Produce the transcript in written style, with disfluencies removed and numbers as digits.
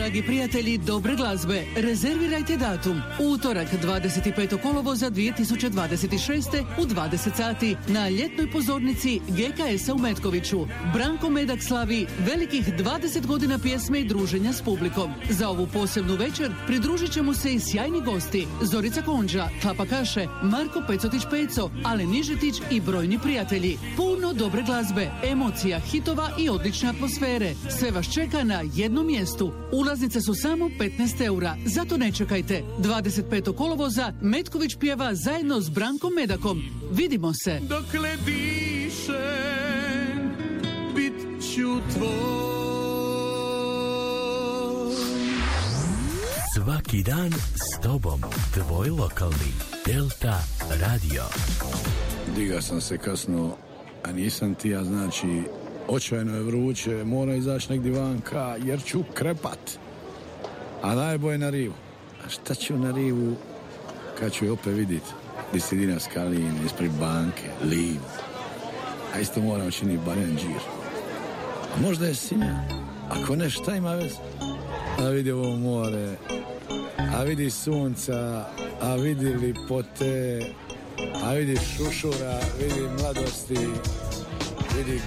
dragi prijatelji dobre glazbe, rezervirajte datum. Utorak 25. kolovoza 2026. u 20 sati na ljetnoj pozornici GKS-a u Metkoviću. Branko Medak slavi velikih 20 godina pjesme i druženja s publikom. Za ovu posebnu večer pridružit će mu se i sjajni gosti Zorica Konđa, Klapa Kaše, Marko Pecotić-Peco, Alen Nižetić i brojni prijatelji. Puno dobre glazbe, emocija, hitova i odlične atmosfere. Sve vas čeka na jednom mjestu. Ulaznice su samo 15 eura, zato ne čekajte. 25. kolovoza Metković pjeva zajedno s Brankom Medakom. Vidimo se. Dokle dišem, bit ću tvoj. Svaki dan s tobom, tvoj lokalni Delta Radio. Diga sam se kasno, a nisam ti, ja znači očajno je vruće, mora izaći negdje vanka jer ću krepat. A najbolje na rivu. A šta ću na rivu kad ću je opet vidjeti? Disidina Skalin ispred banke, liv. A isto moram činiti barem džir. A možda je sinja. Ako ne, šta ima veze? A vidi ovo more, a vidi sunca, a vidi lipote, a vidi šušura, vidi mladosti, vidi